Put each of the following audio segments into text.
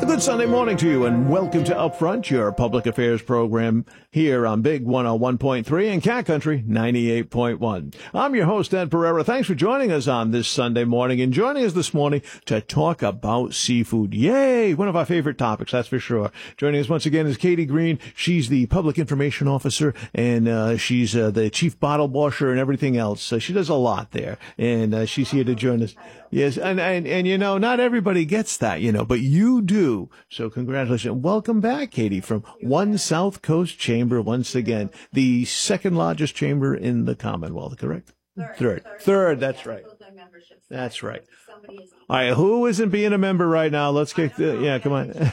Good Sunday morning to you, and welcome to Upfront, your public affairs program here on Big 101.3 and Cat Country 98.1. I'm your host, Ed Pereira. Thanks for joining us on this Sunday morning, and joining us this morning to talk about seafood. Yay! One of our favorite topics, that's for sure. Joining us once again is Katie Green. She's the Public Information Officer, and she's the Chief Bottle Washer and everything else. So she does a lot there, and she's here to join us. Yes, and you know, not everybody gets that, you know, but you do. So congratulations. Welcome back, Katie, from One South Coast Chamber once again, the second largest chamber in the Commonwealth, correct? Third, that's right. That's right. All right, who isn't being a member right now? Let's get come on.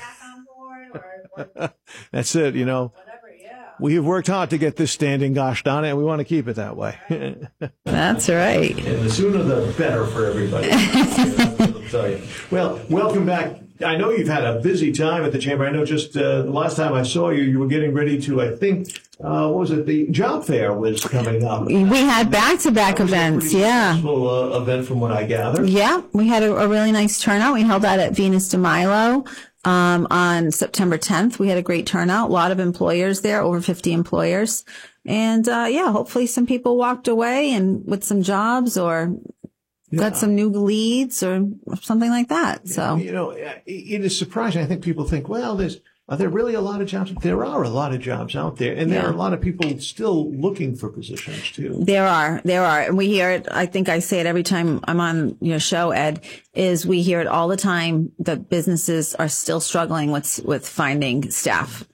That's it, you know. We have worked hard to get this standing, gosh darn it, and we want to keep it that way. That's right. And the sooner the better for everybody. I'll tell you. Well, welcome back. I know you've had a busy time at the chamber. I know just the last time I saw you, you were getting ready to, I think, what was it? The job fair was coming up. We had back-to-back events, yeah. Successful event from what I gather. Yeah, we had a really nice turnout. We held that at Venus de Milo on September 10th. We had a great turnout. A lot of employers there, over 50 employers. And hopefully some people walked away and with some jobs or got some new leads or something like that. So, you know, it is surprising. I think people think, well, are there really a lot of jobs? There are a lot of jobs out there, and there are a lot of people still looking for positions too. There are. And we hear it. I think I say it every time I'm on your show, Ed, is we hear it all the time that businesses are still struggling with finding staff.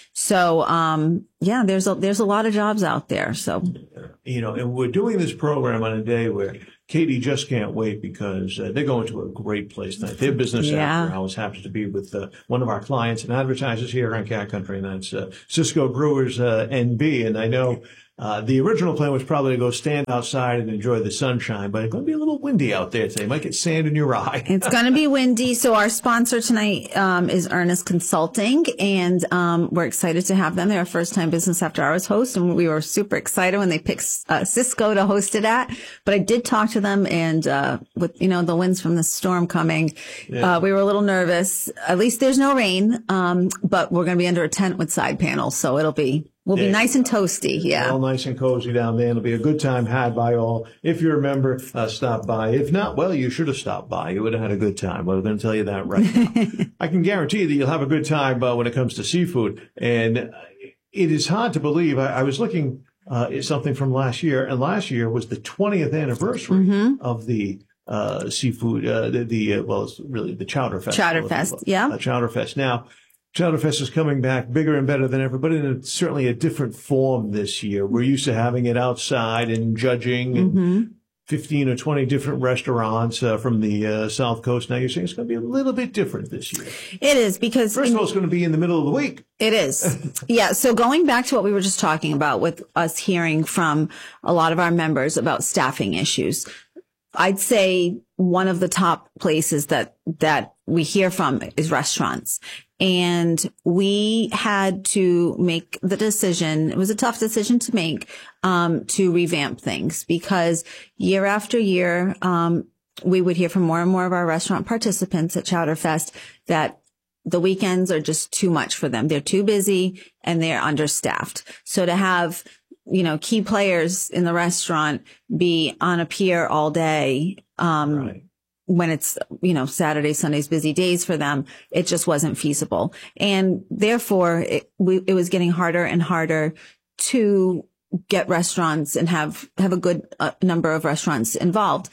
So, there's a lot of jobs out there. So, you know, and we're doing this program on a day where Katie just can't wait because they're going to a great place tonight. Their business after hours happens to be with one of our clients and advertisers here on Cat Country, and that's Cisco Brewers NB. And I know the original plan was probably to go stand outside and enjoy the sunshine, but it's going to be a little windy out there today. You might get sand in your eye. It's going to be windy. So our sponsor tonight is Ernest Consulting, and we're excited to have them. They're our first-time Business After Hours host, and we were super excited when they picked Cisco to host it at. But I did talk to them, and with the winds from the storm coming, we were a little nervous. At least there's no rain, but we're going to be under a tent with side panels, so we'll be nice and toasty, yeah. All nice and cozy down there. It'll be a good time had by all. If you're a member, stop by. If not, well, you should have stopped by. You would have had a good time. Well, I'm going to tell you that right now. I can guarantee that you'll have a good time when it comes to seafood. And it is hard to believe. I was looking at something from last year, and last year was the 20th anniversary of the seafood, it's really the Chowder Fest. Chowder Fest, yeah. Chowder Fest. Now, Chowder Fest is coming back bigger and better than ever, but in certainly a different form this year. We're used to having it outside and judging and 15 or 20 different restaurants from the South Coast. Now you're saying it's going to be a little bit different this year. It is because... First of all, it's going to be in the middle of the week. It is. Yeah. So going back to what we were just talking about with us hearing from a lot of our members about staffing issues, I'd say one of the top places that we hear from is restaurants. And we had to make the decision. It was a tough decision to make, to revamp things because year after year, we would hear from more and more of our restaurant participants at Chowder Fest that the weekends are just too much for them. They're too busy and they're understaffed. So to have, key players in the restaurant be on a pier all day, when it's, Saturday, Sundays, busy days for them, it just wasn't feasible. And therefore it was getting harder and harder to get restaurants and have a good number of restaurants involved.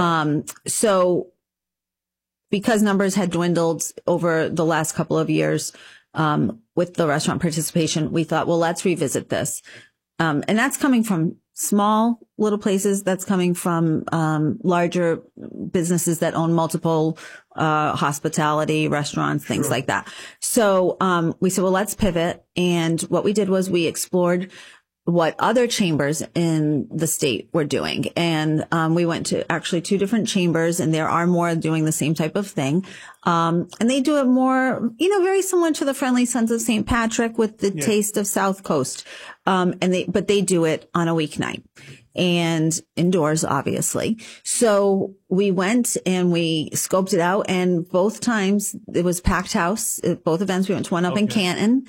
So because numbers had dwindled over the last couple of years, with the restaurant participation, we thought, well, let's revisit this. And that's coming from small little places. That's coming from larger businesses that own multiple hospitality, restaurants, things like that. So we said, well, let's pivot. And what we did was we explored what other chambers in the state were doing. And we went to actually 2 different chambers, and there are more doing the same type of thing. And they do it more, very similar to the Friendly Sons of St. Patrick with the taste of South Coast. But they do it on a weeknight. and indoors, obviously. So we went and we scoped it out, and both times it was packed house. At both events, we went to one up in Canton,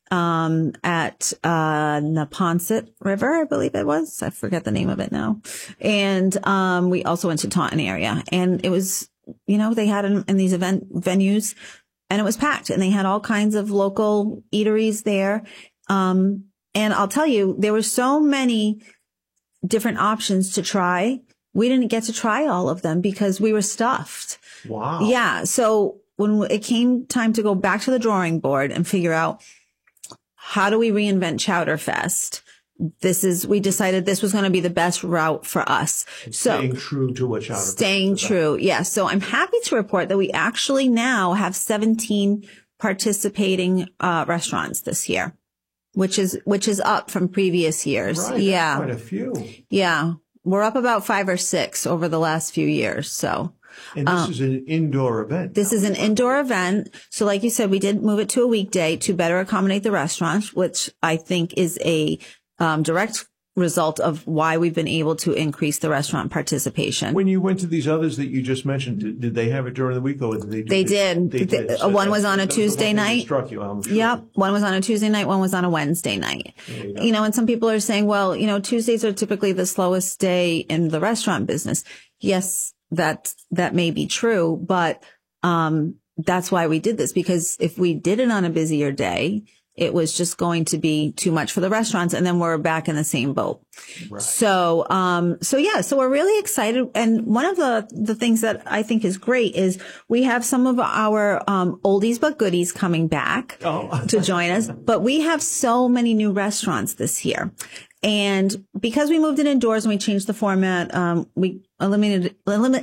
at Neponset River, I believe it was. I forget the name of it now. And we also went to Taunton area, and it was, they had in these event venues, and it was packed, and they had all kinds of local eateries there. And I'll tell you, there were so many different options to try. We didn't get to try all of them because we were stuffed. Wow. Yeah. So when it came time to go back to the drawing board and figure out how do we reinvent Chowderfest, we decided this was going to be the best route for us. Staying true to what Chowderfest Staying true. Yeah. So I'm happy to report that we actually now have 17 participating restaurants this year, which is up from previous years. Right, yeah. Quite a few. Yeah. We're up about 5 or 6 over the last few years. So. And this is an indoor event. This is an indoor event. So like you said, we did move it to a weekday to better accommodate the restaurants, which I think is a direct result of why we've been able to increase the restaurant participation. When you went to these others that you just mentioned, did they have it during the week, or did they? They did. So one was on a Tuesday night. Struck you, I'm sure. Yep. One was on a Tuesday night. One was on a Wednesday night. And some people are saying, well, Tuesdays are typically the slowest day in the restaurant business. Yes, that may be true, but that's why we did this, because if we did it on a busier day, it was just going to be too much for the restaurants, and then we're back in the same boat. Right. So we're really excited. And one of the things that I think is great is we have some of our oldies but goodies coming back to join us. But we have so many new restaurants this year. And because we moved it indoors and we changed the format, we eliminated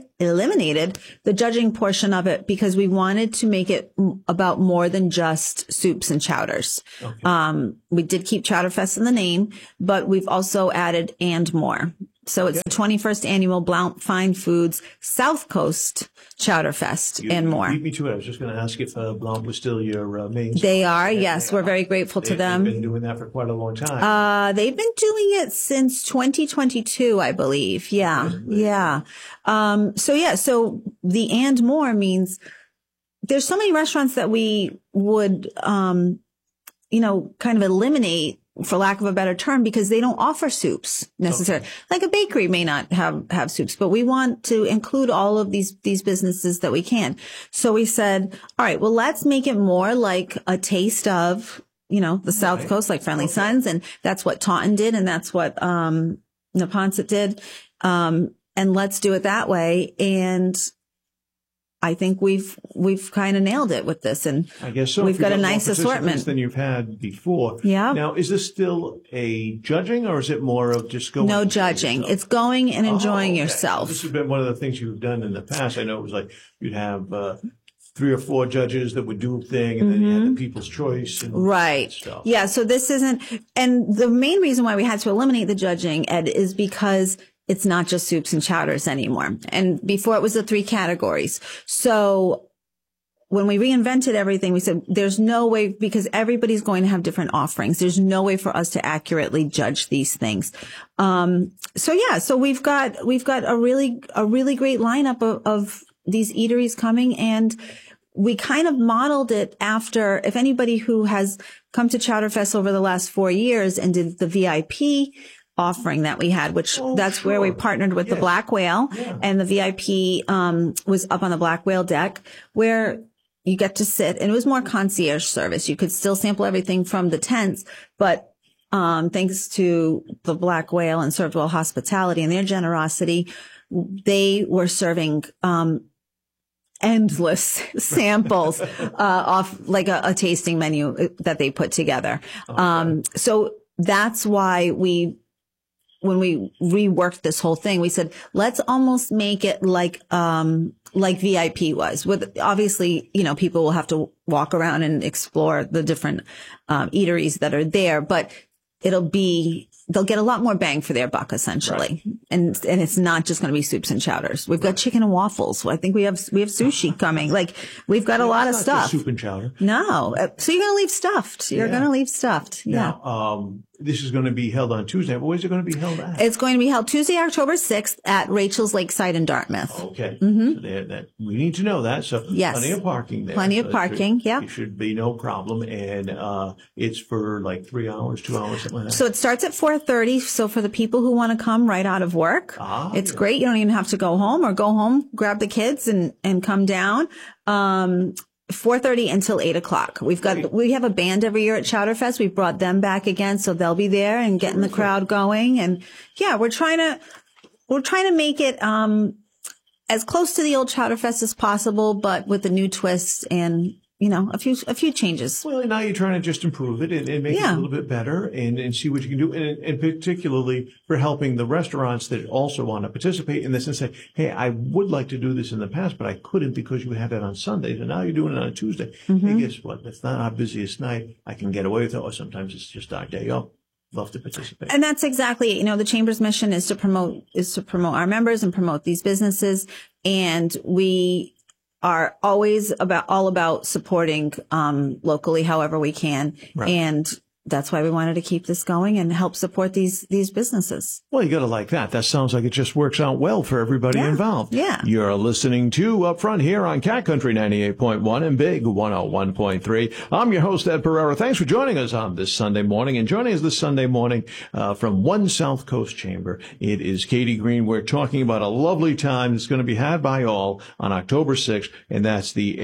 the judging portion of it because we wanted to make it about more than just soups and chowders. Okay. We did keep Chowderfest in the name, but we've also added and more. So it's the 21st annual Blount Fine Foods South Coast Chowderfest and more. You beat me to it. I was just going to ask if Blount was still your main. They are, yes. We're very grateful to them. They've been doing that for quite a long time. They've been doing it since 2022, I believe. Yeah. Yeah. So the and more means there's so many restaurants that we would, kind of eliminate, for lack of a better term, because they don't offer soups necessarily. Okay. Like a bakery may not have soups, but we want to include all of these businesses that we can. So we said, all right, well, let's make it more like a taste of, the South Coast, like Friendly Sons. And that's what Taunton did. And that's what, Neponset did. And let's do it that way. And I think we've kind of nailed it with this, and I guess so. We've got a nice assortment than you've had before. Yeah. Now, is this still a judging, or is it more of just going? No judging. It's going and enjoying yourself. This has been one of the things you've done in the past. I know it was like you'd have 3 or 4 judges that would do a thing, and then you had the People's Choice. And right. Stuff. Yeah. So this isn't, and the main reason why we had to eliminate the judging, Ed, is because it's not just soups and chowders anymore. And before it was the 3 categories. So when we reinvented everything, we said there's no way, because everybody's going to have different offerings. There's no way for us to accurately judge these things. So we've got a really great lineup of these eateries coming, and we kind of modeled it after, if anybody who has come to Chowderfest over the last 4 years and did the VIP offering that we had, which that's where we partnered with the Black Whale, and the VIP was up on the Black Whale deck where you get to sit, and it was more concierge service. You could still sample everything from the tents, but thanks to the Black Whale and Served Well Hospitality and their generosity, they were serving endless samples off like a tasting menu that they put together. Okay. So that's why when we reworked this whole thing, we said, let's almost make it like VIP was. With obviously, people will have to walk around and explore the different eateries that are there, but they'll get a lot more bang for their buck, essentially. Right. And it's not just going to be soups and chowders. We've got chicken and waffles. I think we have sushi coming. Like, we've got a lot of stuff. Soup and chowder. No. So you're going to leave stuffed. You're going to leave stuffed. Yeah. Now, this is going to be held on Tuesday. But where's it going to be held at? It's going to be held Tuesday, October 6th at Rachel's Lakeside in Dartmouth. Okay. So we need to know that. So Yes. plenty of parking there. Plenty of So parking, yeah. It should be no problem. And it's for like 3 hours, 2 hours, something like that. So it starts at 4:30. So for the people who want to come right out of work, it's great. You don't even have to go home, or go home, grab the kids and come down. 4:30 until 8 o'clock. We have a band every year at Chowderfest. We've brought them back again, so they'll be there and getting the crowd going. And yeah, we're trying to make it, as close to the old Chowderfest as possible, but with a new twist and, a few changes. Well, now you're trying to just improve it and make it a little bit better and see what you can do. And particularly for helping the restaurants that also want to participate in this and say, hey, I would like to do this in the past, but I couldn't because you had it on Sundays. And now you're doing it on a Tuesday. Hey, guess what? It's not our busiest night. I can get away with it. Or sometimes it's just our day off. Love to participate. And that's exactly it. The Chamber's mission is to promote our members and promote these businesses. And we are always all about supporting locally however we can. Right. And that's why we wanted to keep this going and help support these businesses. Well, you got to like that. That sounds like it just works out well for everybody involved. Yeah. You're listening to Up Front here on Cat Country 98.1 and Big 101.3. I'm your host, Ed Pereira. Thanks for joining us on this Sunday morning. And joining us this Sunday morning from One South Coast Chamber, it is Katie Green. We're talking about a lovely time that's going to be had by all on October 6th, and that's the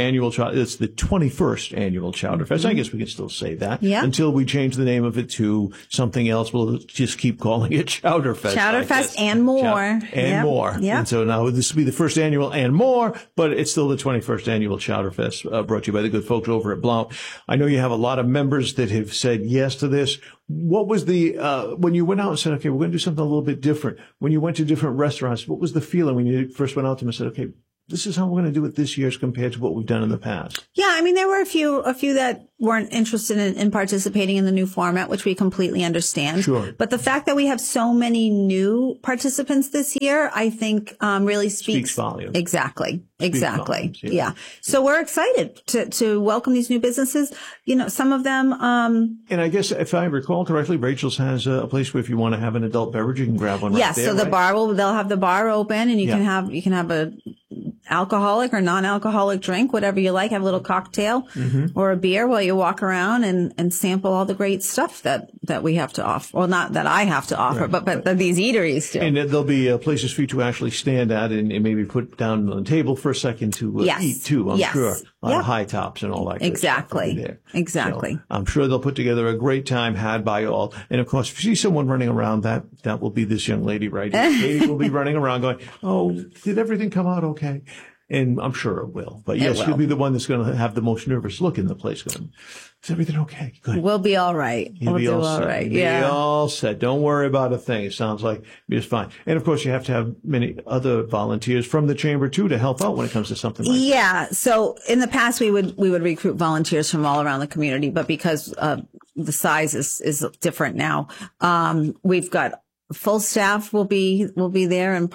21st annual Chowderfest. I guess we can still say that until we change the name of it to something else. We'll just keep calling it Chowderfest. Chowderfest and more. More. Yep. And so now this will be the first annual and more, but it's still the 21st annual Chowderfest brought to you by the good folks over at Blount. I know you have a lot of members that have said yes to this. What was when you went out and said, okay, we're going to do something a little bit different, when you went to different restaurants, what was the feeling when you first went out to them and said, okay, this is how we're going to do it this year as compared to what we've done in the past? Yeah, I mean, there were a few that weren't interested in participating in the new format, which we completely understand. Sure. But the fact that we have so many new participants this year, I think, really speaks volumes. Exactly. Volumes, Yeah. So we're excited to welcome these new businesses. Some of them, and I guess if I recall correctly, Rachel's has a place where if you want to have an adult beverage, you can grab one right there. Yes. So they'll have the bar open, and you can have a alcoholic or non-alcoholic drink, whatever you like, have a little cocktail or a beer while you walk around and sample all the great stuff that we have to offer. Well, not that I have to offer, but that these eateries do. And there'll be places for you to actually stand at and maybe put down on the table for a second to eat too, I'm sure. On high tops and all that. Exactly. Exactly. So I'm sure they'll put together a great time had by all. And of course, if you see someone running around, that will be this young lady right here. Katie will be running around going, oh, did everything come out okay? And I'm sure it will. But yes, you'll be the one that's going to have the most nervous look in the place going, is everything okay? Good. We'll be all right. You'll be all right. Be all set. Don't worry about a thing. It sounds like you're just fine. And of course, you have to have many other volunteers from the chamber too to help out when it comes to something like that. Yeah. So in the past, we would recruit volunteers from all around the community, but because the size is different now, we've got full staff will be there and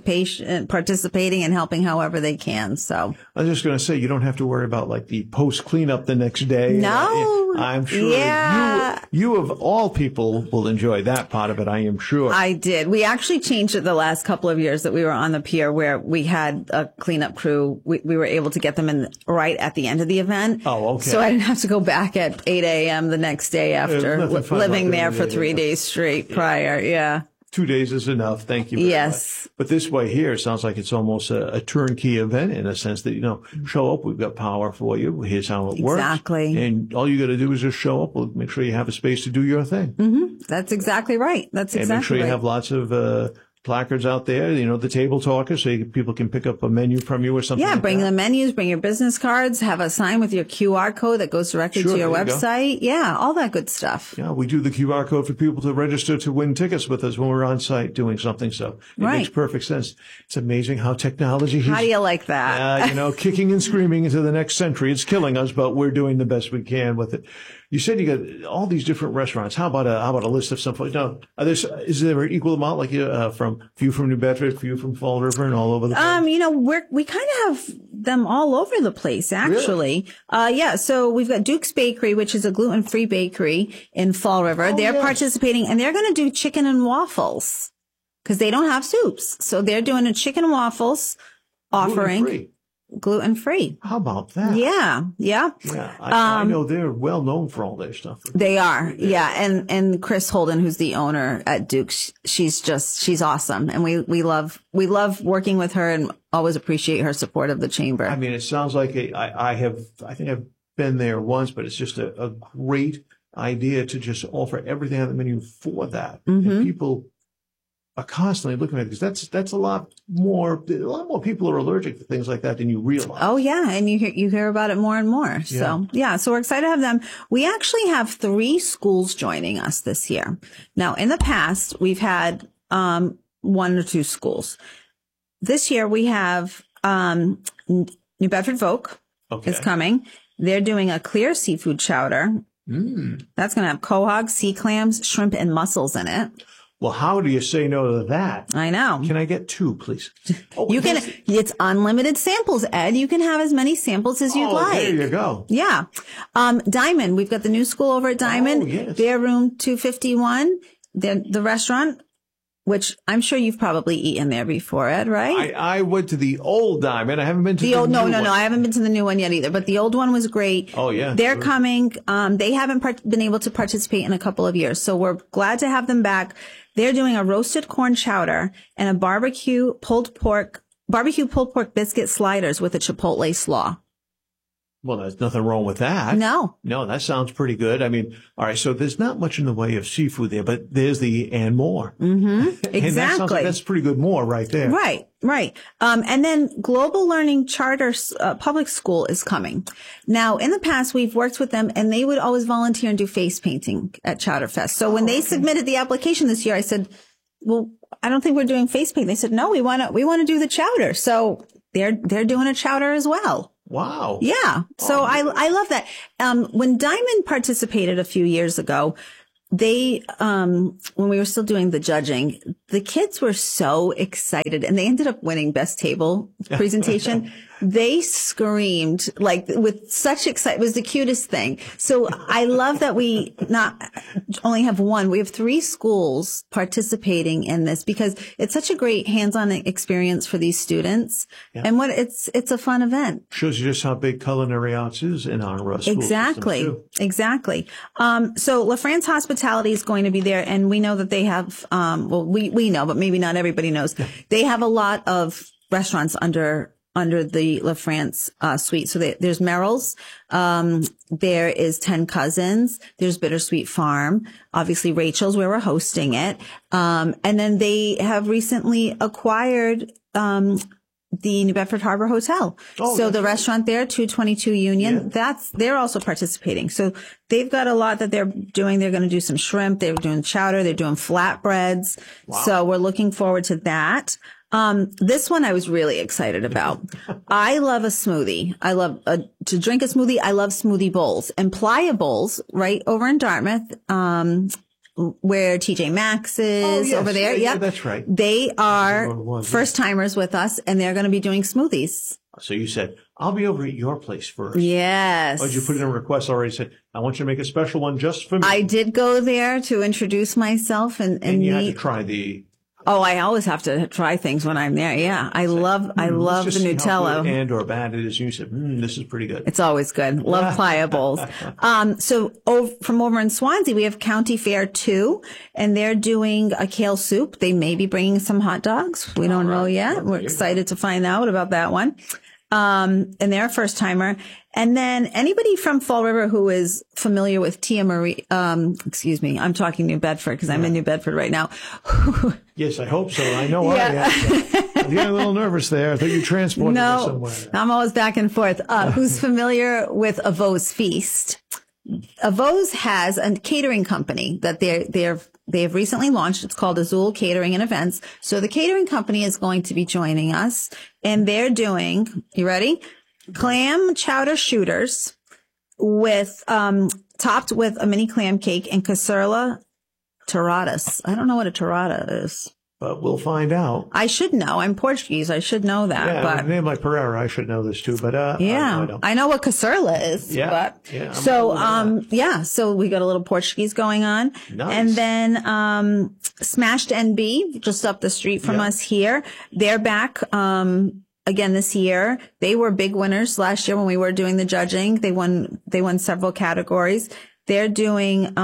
participating and helping however they can. So I was just going to say, you don't have to worry about like the post cleanup the next day. No, I'm sure you of all people will enjoy that part of it. I am sure. I did. We actually changed it the last couple of years that we were on the pier where we had a cleanup crew. We were able to get them in right at the end of the event. Oh, okay. So I didn't have to go back at 8 a.m. the next day after living there for 3 days straight prior. Yeah. 2 days is enough. Thank you very much. But this way here, it sounds like it's almost a turnkey event in a sense that, show up. We've got power for you. Here's how it works. Exactly. And all you got to do is just show up. We'll make sure you have a space to do your thing. Mm-hmm. That's exactly right. And make sure you have lots of placards out there, the table talkers, so people can pick up a menu from you or something. Yeah, bring the menus, bring your business cards, have a sign with your QR code that goes directly to your website. Yeah, all that good stuff. Yeah, we do the QR code for people to register to win tickets with us when we're on site doing something. So it makes perfect sense. It's amazing how technology. How do you like that? Kicking and screaming into the next century. It's killing us, but we're doing the best we can with it. You said you got all these different restaurants. How about a list of some? Now, is there an equal amount, like from few from New Bedford, few from Fall River, and all over the place? We kind of have them all over the place, actually. Really? Yeah. So we've got Duke's Bakery, which is a gluten-free bakery in Fall River. They're participating, and they're going to do chicken and waffles because they don't have soups. So they're doing a chicken and waffles offering. Gluten-free. How about that? Yeah. Yeah. I know they're well known for all their stuff. They are. Yeah. And Chris Holden, who's the owner at Duke's, she's awesome. And we love working with her and always appreciate her support of the chamber. I mean, it sounds like I think I've been there once, but it's just a great idea to just offer everything on the menu for that. Mm-hmm. And people are constantly looking at it because that's a lot more people are allergic to things like that than you realize. Oh yeah. And you hear about it more and more. So so we're excited to have them. We actually have 3 schools joining us this year. Now in the past, we've had, 1 or 2 schools. This year we have, New Bedford Voc is coming. They're doing a clear seafood chowder. That's going to have quahog, sea clams, shrimp, and mussels in it. Well, how do you say no to that? I know. Can I get 2, please? It's unlimited samples, Ed. You can have as many samples as you'd like. There you go. Yeah. Diamond, we've got the new school over at Diamond. Oh, yes. Their room 251. The restaurant, which I'm sure you've probably eaten there before, Ed, right? I went to the old Diamond. I haven't been to the old. new one. No. I haven't been to the new one yet either, but the old one was great. Oh, yeah. They're coming. They haven't been able to participate in a couple of years, so we're glad to have them back. They're doing a roasted corn chowder and a barbecue pulled pork biscuit sliders with a chipotle slaw. Well, there's nothing wrong with that. No, that sounds pretty good. I mean, all right, so there's not much in the way of seafood there, but there's the and more. Mm-hmm. Exactly. And that sounds like that's pretty good more right there. Right. And then Global Learning Charter Public School is coming. Now, in the past, we've worked with them and they would always volunteer and do face painting at Chowderfest. So when they submitted the application this year, I said, well, I don't think we're doing face paint. They said, no, we want to do the chowder. So they're doing a chowder as well. Wow. Yeah. So I love that. When Diamond participated a few years ago, they, when we were still doing the judging, the kids were so excited and they ended up winning best table presentation. They screamed like with such excitement. It was the cutest thing. So I love that we not only have 1, we have 3 schools participating in this because it's such a great hands-on experience for these students. Yeah. And it's a fun event. Shows you just how big Culinary Arts is in our school. Exactly. So La France Hospitality is going to be there and we know that they have, we know, but maybe not everybody knows. Yeah. They have a lot of restaurants under the La France suite. So there's Merrill's, there is 10 Cousins, there's Bittersweet Farm, obviously Rachel's where we're hosting it. And then they have recently acquired the New Bedford Harbor Hotel. So the restaurant there, 222 Union, they're also participating. So they've got a lot that they're doing. They're going to do some shrimp, they're doing chowder, they're doing flatbreads. Wow. So we're looking forward to that. This one I was really excited about. I love a smoothie. I love to drink a smoothie. I love smoothie bowls and Playa Bowls right over in Dartmouth, where TJ Maxx is over there. Yeah, that's right. They are first timers with us and they're going to be doing smoothies. So you said, I'll be over at your place first. Yes. Or did you put in a request already? Said, I want you to make a special one just for me. I did go there to introduce myself and you had to try the... Oh, I always have to try things when I'm there. Yeah. I love the Nutella. How good and or bad it is. You said, this is pretty good. It's always good. Love Playa Bowls. So from over in Swansea, we have County Fair 2 and they're doing a kale soup. They may be bringing some hot dogs. We don't know yet. We're excited to find out about that one. And they're a first timer. And then anybody from Fall River who is familiar with Tia Marie, I'm talking New Bedford because I'm in New Bedford right now. Yes, I hope so. I know I am. I'm getting a little nervous there. I thought you transported me somewhere. I'm always back and forth. Who's familiar with Avo's Feast? Avo's has a catering company that they have recently launched. It's called Azul Catering and Events. So the catering company is going to be joining us and they're doing, you ready? Clam chowder shooters with, topped with a mini clam cake and cassurla torradas. I don't know what a torrada is. But we'll find out. I should know. I'm Portuguese. I should know that. Yeah, but name like Pereira, I should know this too. But I know what cassurla is. Yeah, but, yeah. So we got a little Portuguese going on, nice. And then Smashed NB just up the street from us here. They're back. Again this year. They were big winners last year when we were doing the judging. They won several categories. They're doing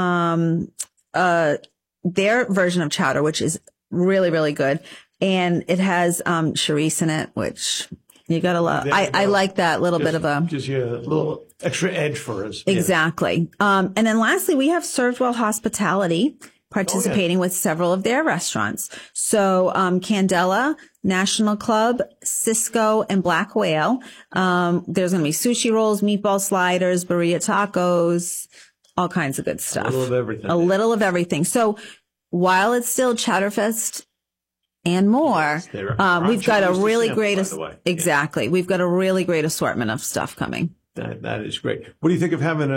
their version of chowder, which is really, really good. And it has charisse in it, which you gotta love. I like that little bit of a gives you a little extra edge for us. Exactly. And then lastly, we have Served Well Hospitality participating with several of their restaurants. So Candela, National Club, Cisco, and Black Whale. There's going to be sushi rolls, meatball sliders, burrito tacos, all kinds of good stuff. A little of everything. A little of everything. So while it's still Chowderfest and more, we've got a really great, exactly. We've got a really great assortment of stuff coming. That is great. What do you think of having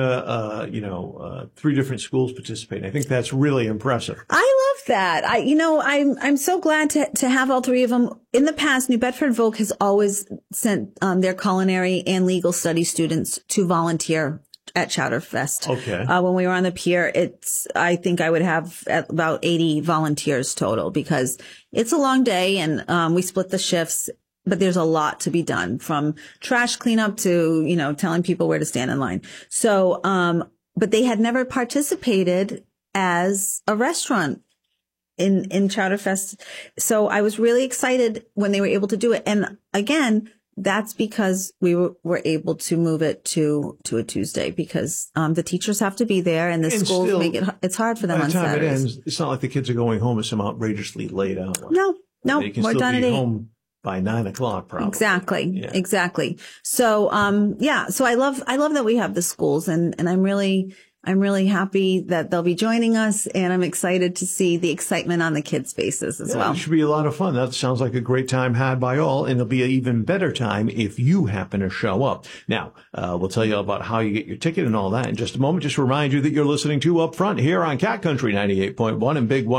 three different schools participating? I think that's really impressive. I love that. I'm so glad to have all three of them. In the past, New Bedford Voc has always sent their culinary and legal studies students to volunteer at Chowderfest. Okay. When we were on the pier, I think I would have about 80 volunteers total because it's a long day and, we split the shifts, but there's a lot to be done from trash cleanup to, telling people where to stand in line. So, but they had never participated as a restaurant in Chowderfest. So I was really excited when they were able to do it. And again, that's because we were able to move it to a Tuesday because the teachers have to be there and the schools it's hard for them on Saturdays. By the time it ends, it's not like the kids are going home at some outrageously late hour. No, we're done at 8. Home by 9 o'clock, probably. Exactly. So, so I love that we have the schools and I'm really happy that they'll be joining us, and I'm excited to see the excitement on the kids' faces as well. It should be a lot of fun. That sounds like a great time had by all, and it'll be an even better time if you happen to show up. Now, we'll tell you about how you get your ticket and all that in just a moment. Just remind you that you're listening to Up Front here on Cat Country 98.1 and Big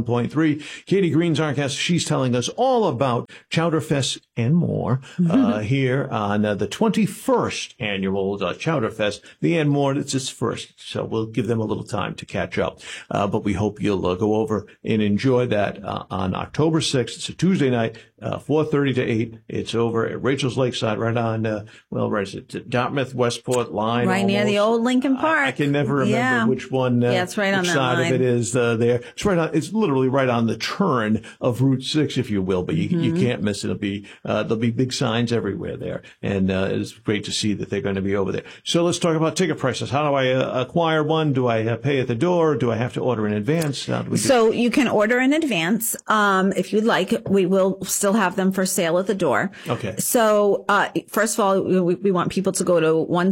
101.3. Katie Green's our guest. She's telling us all about Chowderfest and more here on the 21st annual Chowderfest. The and more, it's its first. So we'll give them a little time to catch up. But we hope you'll go over and enjoy that on October 6th. It's a Tuesday night, 4:30 to 8. It's over at Rachel's Lakeside, right on, right at Dartmouth, Westport line. Right near the old Lincoln Park. I can never remember which one, it's right on which that side line. of it is there. It's literally right on the turn of Route 6, if you will, but you can't miss it. There'll be big signs everywhere there. And it's great to see that they're going to be over there. So let's talk about ticket prices. How do I acquire one? Do I pay at the door? Do I have to order in advance? So you can order in advance. If you'd like, we will still have them for sale at the door. Okay. So, first of all, we want people to go to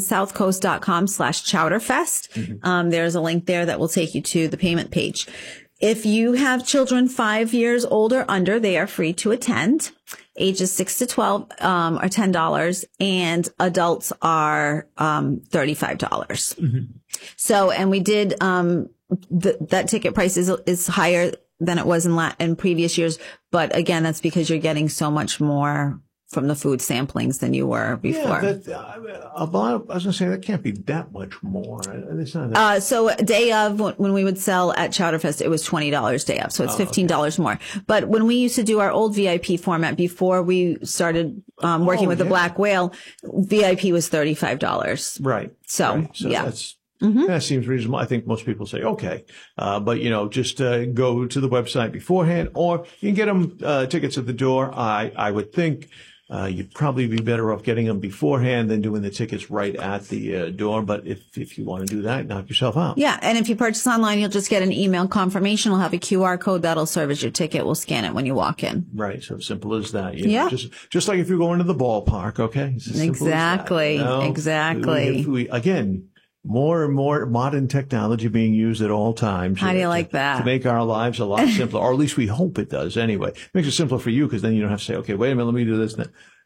onesouthcoast.com/chowderfest. There's a link there that will take you to the payment page. If you have children 5 years old or under, they are free to attend. Ages 6 to 12 are $10, and adults are $35. So, and we did that ticket price is higher than it was in previous years, but again, that's because you're getting so much more from the food samplings than you were before. I was going to say that can't be that much more. It's not that. So day of, when we would sell at Chowderfest, it was $20 day of. So it's $15 more. But when we used to do our old VIP format before we started working with the Black Whale, VIP was $35. Right. So yeah. That's, that seems reasonable. I think most people say, okay. But just go to the website beforehand, or you can get them tickets at the door. I would think you'd probably be better off getting them beforehand than doing the tickets right at the door. But if you want to do that, knock yourself out. Yeah. And if you purchase online, you'll just get an email confirmation. We'll have a QR code that'll serve as your ticket. We'll scan it when you walk in. Right. So simple as that. Just like if you're going to the ballpark. Okay. Exactly. Exactly. Again, more and more modern technology being used at all times. How do you like that? To make our lives a lot simpler, or at least we hope it does anyway. It makes it simpler for you because then you don't have to say, okay, wait a minute, let me do this.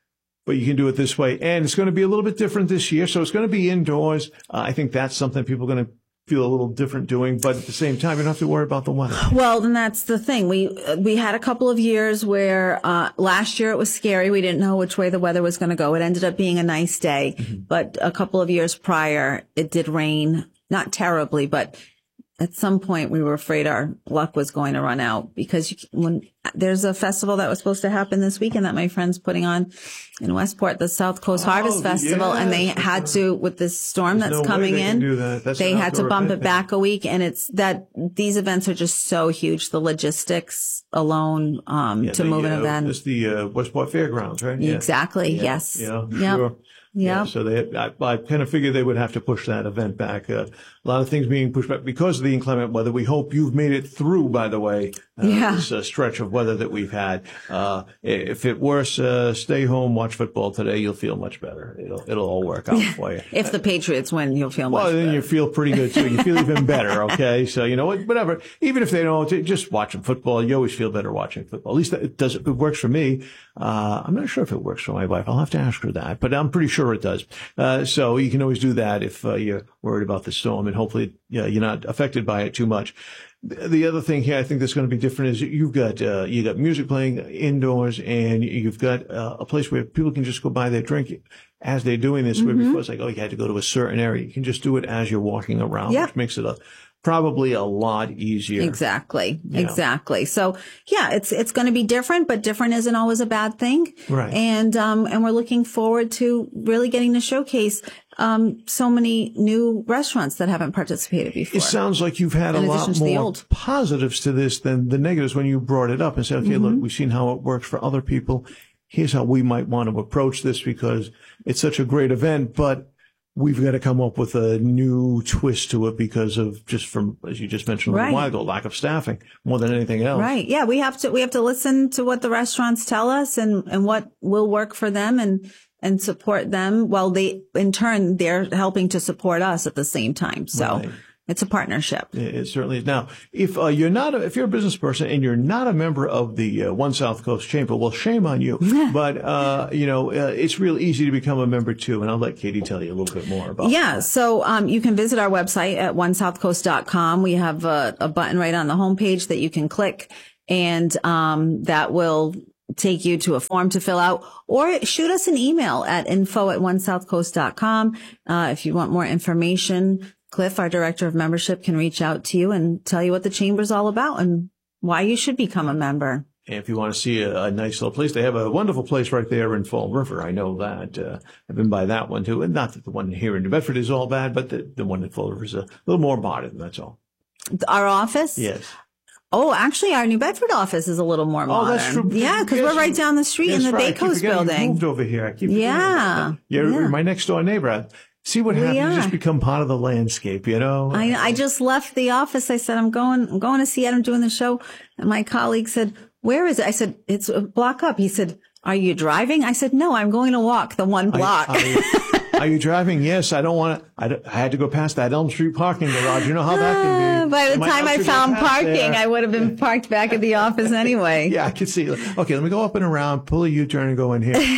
but you can do it this way. And it's going to be a little bit different this year. So it's going to be indoors. I think that's something people are going to feel a little different doing, but at the same time, you don't have to worry about the weather. Well, then that's the thing. We had a couple of years where, last year it was scary. We didn't know which way the weather was going to go. It ended up being a nice day, but a couple of years prior, it did rain, not terribly, but at some point we were afraid our luck was going to run out because when there's a festival that was supposed to happen this weekend that my friend's putting on in Westport, the South Coast Harvest Festival, and they had to, with this storm that's coming in, they had to bump it back a week. And it's that these events are just so huge. The logistics alone, to move an event. It's the Westport Fairgrounds, right? Exactly. Yeah. Yes. Yeah. Yep. Sure. Yeah. So I kind of figured they would have to push that event back. A lot of things being pushed back because of the inclement weather. We hope you've made it through, by the way, this stretch of weather that we've had. If it worse, stay home, watch football today. You'll feel much better. It'll all work out for you. If the Patriots win, you'll feel much better. Well, then you feel pretty good too. You feel even better. Okay. So, you know what, whatever. Even if they don't, just watching football, you always feel better watching football. At least it works for me. I'm not sure if it works for my wife. I'll have to ask her that, but I'm pretty sure it does. So you can always do that if you're worried about the storm, and hopefully you're not affected by it too much. The other thing here I think that's going to be different is you got music playing indoors, and you've got a place where people can just go buy their drink as they're doing this. Where before it's like, oh, you had to go to a certain area. You can just do it as you're walking around, which makes it probably a lot easier. Exactly. Exactly. So yeah, it's going to be different, but different isn't always a bad thing. Right. And we're looking forward to really getting to showcase, so many new restaurants that haven't participated before. It sounds like you've had a lot more positives to this than the negatives when you brought it up and said, okay, look, we've seen how it works for other people. Here's how we might want to approach this because it's such a great event, but we've got to come up with a new twist to it because of as you just mentioned a little while ago, lack of staffing more than anything else. Right. Yeah. We have to listen to what the restaurants tell us and what will work for them and support them while in turn, they're helping to support us at the same time. So it's a partnership. It certainly is. Now, if you're a business person and you're not a member of the One South Coast Chamber, well, shame on you. But it's real easy to become a member too. And I'll let Katie tell you a little bit more about that. So you can visit our website at onesouthcoast.com. We have a button right on the homepage that you can click, and that will take you to a form to fill out, or shoot us an email at info@onesouthcoast.com. If you want more information, Cliff, our director of membership, can reach out to you and tell you what the chamber's all about and why you should become a member. And if you want to see a nice little place, they have a wonderful place right there in Fall River. I know that. I've been by that one too. And not that the one here in New Bedford is all bad, but the one in Fall River is a little more modern. That's all. Our office? Yes. Oh, actually, our New Bedford office is a little more modern. Oh, that's true. Yeah, because we're right down the street in the Bay Coast building. You moved over here. I keep forgetting. You're my next door neighbor. See what happens? You just become part of the landscape, you know? I just left the office. I said, I'm going to see Adam doing the show. And my colleague said, where is it? I said, it's a block up. He said, are you driving? I said, no, I'm going to walk the one block. Are you driving? Yes. I don't want to. I had to go past that Elm Street parking garage. You know how that can be. By the time I found parking, I would have been parked back at the office anyway. Yeah, I could see. Okay, let me go up and around, pull a U-turn and go in here.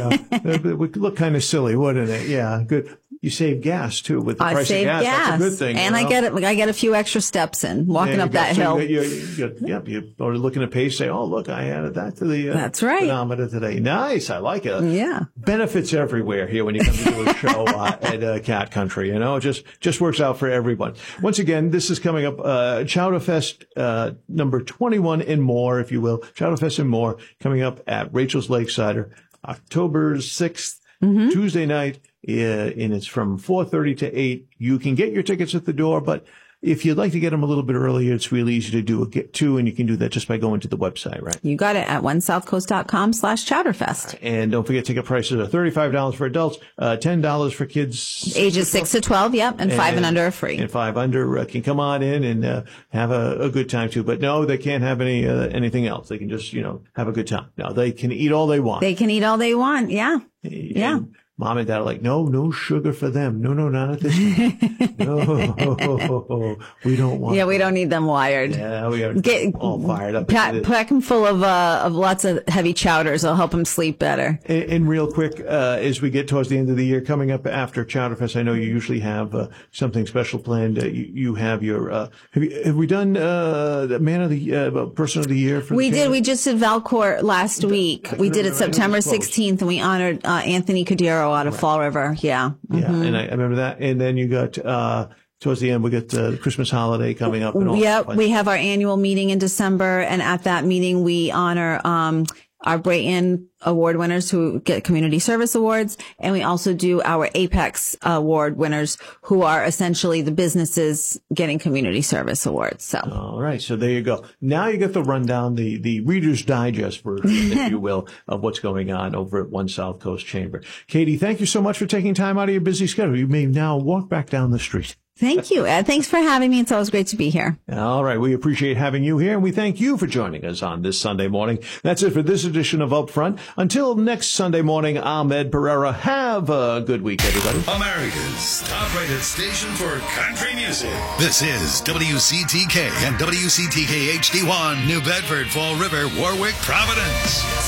It would look kind of silly, wouldn't it? Yeah, good. You save gas too with the price of gas. That's a good thing. And I get a few extra steps in walking up that hill. You're already looking at pace, say, oh, look, I added that to the That's right. speedometer today. Nice. I like it. Yeah. Benefits everywhere here when you come to do a show at Cat Country. You know, it just works out for everyone. Once again, this is coming up, Chowderfest, number 21 and more, if you will. Chowderfest and more coming up at Rachel's Lakesider, October 6th, Tuesday night. And it's from 4:30 to 8. You can get your tickets at the door, but if you'd like to get them a little bit earlier, it's really easy to do a get to, and you can do that just by going to the website, right? You got it at onesouthcoast.com/Chowderfest. And don't forget, ticket prices are $35 for adults, $10 for kids. Ages 6 to 12, and 5 and under are free. And 5 under can come on in and have a good time too. But no, they can't have anything else. They can just, have a good time. No, they can eat all they want. They can eat all they want, yeah. Yeah. Mom and Dad are like, no sugar for them. No, not at this time. No, we don't want. Yeah, we don't need them wired. Yeah, we are all fired up. Pack them full of lots of heavy chowders. It'll help them sleep better. And real quick, as we get towards the end of the year, coming up after Chowderfest, I know you usually have something special planned. You have your. Have we done Man of the Person of the Year? We did. We just did Valcourt last week. We did it September 16th, and we honored Anthony Cordero out of Fall River. Yeah. Yeah, and I remember that. And then you got towards the end, we got the Christmas holiday coming up. And all yep, we have our annual meeting in December, and at that meeting, we honor our Brayton Award winners who get community service awards, and we also do our Apex Award winners who are essentially the businesses getting community service awards. So, all right, so there you go. Now you get the rundown, the Reader's Digest version, if you will, of what's going on over at One South Coast Chamber. Katie, thank you so much for taking time out of your busy schedule. You may now walk back down the street. Thank you, Ed. Thanks for having me. It's always great to be here. All right. We appreciate having you here, and we thank you for joining us on this Sunday morning. That's it for this edition of Upfront. Until next Sunday morning, I'm Ed Pereira. Have a good week, everybody. America's top-rated station for country music. This is WCTK and WCTK HD1, New Bedford, Fall River, Warwick, Providence.